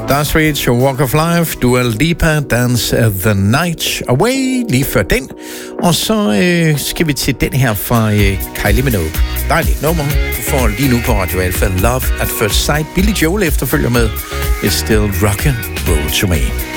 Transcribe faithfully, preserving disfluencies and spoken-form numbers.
Dire Straits, Walk of Life, Dua Lipa, Dance the Night Away, lige før den. Og så øh, skal vi til den her fra øh, Kylie Minogue. Dejligt nummer. Du får lige nu på Radio Alpha Love at First Sight. Billy Joel efterfølger med It's Still Rockin' Roll to Me.